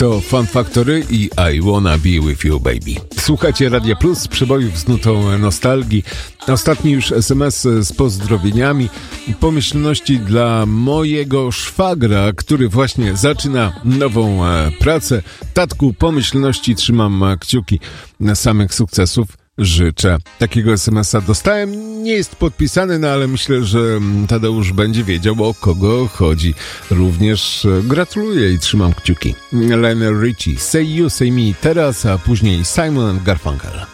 To Fun Factory i I Wanna Be With You Baby. Słuchajcie Radia Plus, przebojów z nutą nostalgii. Ostatni już SMS z pozdrowieniami i pomyślności dla mojego szwagra, który właśnie zaczyna nową pracę. Tatku, pomyślności, trzymam kciuki na samych sukcesów. Życzę. Takiego SMS-a dostałem. Nie jest podpisany, no ale myślę, że Tadeusz będzie wiedział, o kogo chodzi. Również gratuluję i trzymam kciuki. Lionel Richie, Say You, Say Me teraz, a później Simon & Garfunkel.